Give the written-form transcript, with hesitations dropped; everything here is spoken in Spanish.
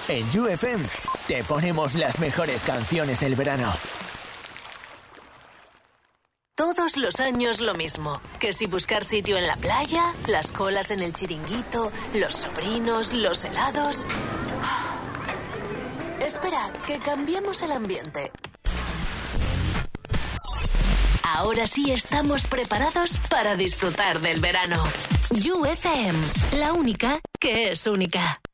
En You FM te ponemos las mejores canciones del verano. Todos los años lo mismo. Que si buscar sitio en la playa, las colas en el chiringuito, los sobrinos, los helados... Espera, que cambiemos el ambiente. Ahora sí estamos preparados para disfrutar del verano. You FM, la única que es única.